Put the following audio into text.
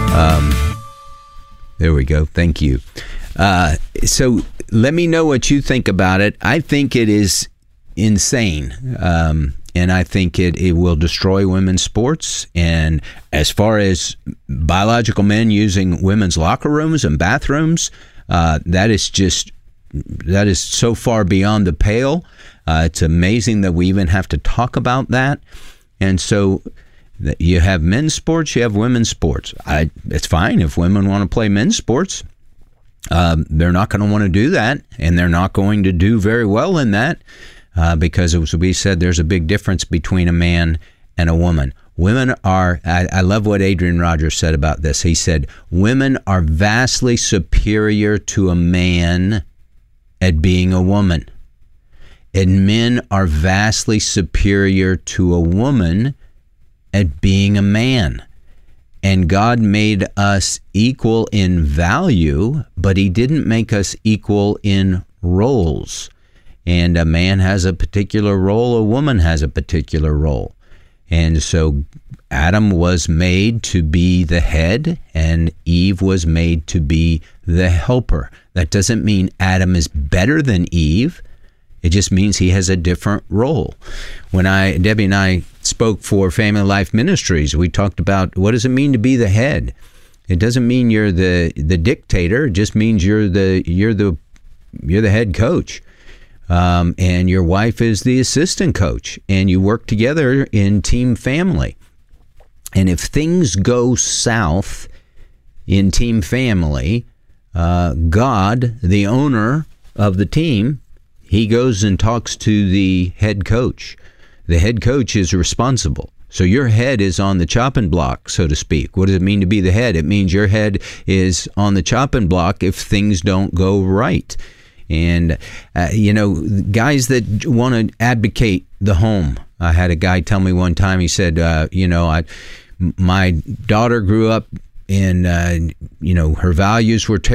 There we go. Thank you. So let me know what you think about it. I think it is insane. And I think it will destroy women's sports. And as far as biological men using women's locker rooms and bathrooms, that is so far beyond the pale. It's amazing that we even have to talk about that. And so you have men's sports, you have women's sports. It's fine if women want to play men's sports. They're not going to want to do that, and they're not going to do very well in that because, as we said, there's a big difference between a man and a woman. Women are, I love what Adrian Rogers said about this. He said, women are vastly superior to a man at being a woman. And men are vastly superior to a woman at being a man. And God made us equal in value, but he didn't make us equal in roles. And a man has a particular role, a woman has a particular role. And so Adam was made to be the head, and Eve was made to be the helper. That doesn't mean Adam is better than Eve. It just means he has a different role. When Debbie and I spoke for Family Life Ministries, we talked about what does it mean to be the head. It doesn't mean you're the dictator. It just means you're the head coach, and your wife is the assistant coach, and you work together in team family. And if things go south in team family, God, the owner of the team, he goes and talks to the head coach. The head coach is responsible. So your head is on the chopping block, so to speak. What does it mean to be the head? It means your head is on the chopping block if things don't go right. And, guys that want to advocate the home. I had a guy tell me one time, he said, my daughter grew up and, her values were